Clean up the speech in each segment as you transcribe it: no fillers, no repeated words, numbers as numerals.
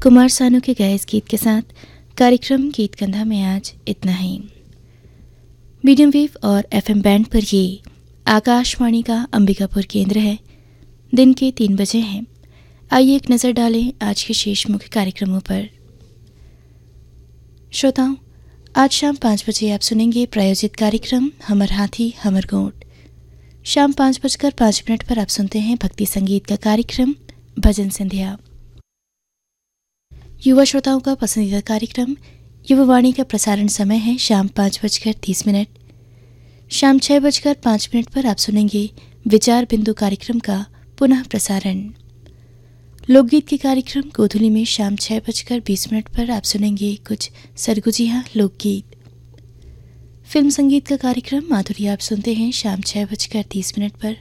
कुमार सानू के गाए इस गीत के साथ कार्यक्रम गीत कंधा में आज इतना ही। मीडियम वेव और एफएम बैंड पर ये आकाशवाणी का अंबिकापुर केंद्र है। दिन के 3 बजे हैं। आइए एक नज़र डालें आज के शेष मुख्य कार्यक्रमों पर। श्रोताओं, आज शाम 5 बजे आप सुनेंगे प्रायोजित कार्यक्रम हमर हाथी हमर गोठ। शाम 5:05 पर आप सुनते हैं भक्ति संगीत का कार्यक्रम भजन संध्या। युवा श्रोताओं का पसंदीदा कार्यक्रम युवावाणी का प्रसारण समय है शाम 5:30। शाम 6:05 पर आप सुनेंगे विचार बिंदु कार्यक्रम का पुनः प्रसारण। लोकगीत के कार्यक्रम गोधुली में शाम 6:20 पर आप सुनेंगे कुछ सरगुजिया लोकगीत। फिल्म संगीत का कार्यक्रम माधुरी आप सुनते हैं शाम 6:30 पर।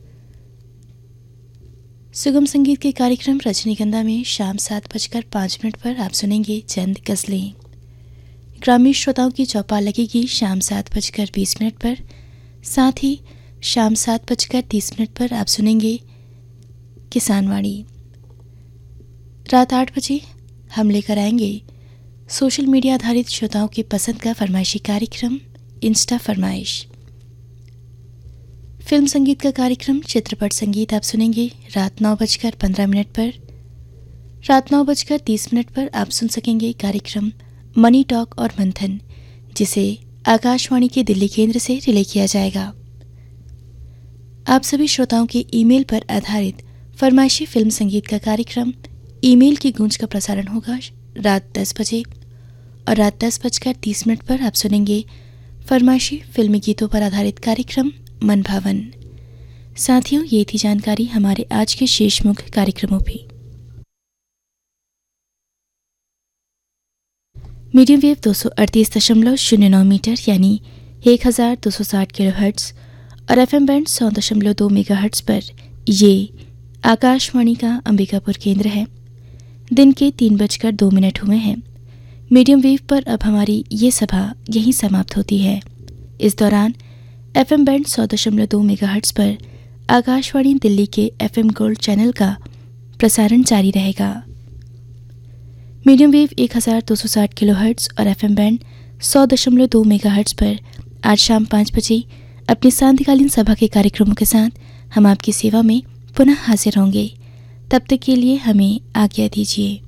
सुगम संगीत के कार्यक्रम रजनीगंधा में शाम 7:05 पर आप सुनेंगे चंद गजलें। ग्रामीण श्रोताओं की चौपाल लगेगी शाम 7:20 पर। साथ ही शाम 7:30 पर आप सुनेंगे किसानवाणी। रात 8 बजे हम लेकर आएंगे सोशल मीडिया आधारित श्रोताओं की पसंद का फरमाइशी कार्यक्रम इंस्टा फरमाइश। फिल्म संगीत का कार्यक्रम चित्रपट संगीत आप सुनेंगे रात 9:15 पर। रात 9:30 पर आप सुन सकेंगे कार्यक्रम मनी टॉक और मंथन, जिसे आकाशवाणी के दिल्ली केंद्र से रिले किया जाएगा। आप सभी श्रोताओं के ईमेल पर आधारित फरमाइशी फिल्म संगीत का कार्यक्रम ईमेल की गूंज का प्रसारण होगा रात 10 बजे। और रात 10:30 पर आप सुनेंगे फरमाइशी फिल्मी गीतों पर आधारित कार्यक्रम मन भावन। साथियों, ये थी जानकारी हमारे आज के शेष मुख्य कार्यक्रमों की। मीडियम वेव 238.09 मीटर यानी 1260 किलोहर्ट्ज और एफएम बैंड 100.2 मेगाहर्ट्ज पर ये आकाशवाणी का अंबिकापुर केंद्र है। दिन के 3:02 हुए हैं। मीडियम वेव पर अब हमारी ये सभा यहीं समाप्त होती है। इस दौरान एफएम बैंड 100.2 मेगाहर्ट्ज पर आकाशवाणी दिल्ली के एफएम गोल्ड चैनल का प्रसारण जारी रहेगा। मीडियम वेव 1260 किलोहर्ट्ज और एफएम बैंड 100.2 मेगाहर्ट्ज पर आज शाम 5 बजे अपनी सांध्यकालीन सभा के कार्यक्रमों के साथ हम आपकी सेवा में पुनः हाजिर होंगे। तब तक के लिए हमें आज्ञा दीजिए।